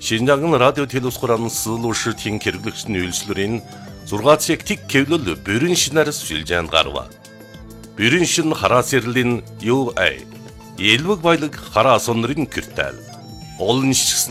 Шинжаан радио телевизхуран суулуушртын хэрэглэгчдийн үйлчлэрийн 6 цаг тик кевлэл бүрэн шинээр сүлжээнд гарва. Бүрэн шин хараа сэрлэн UA. Элвэг баялаг хараа сонрын киртэл. Олон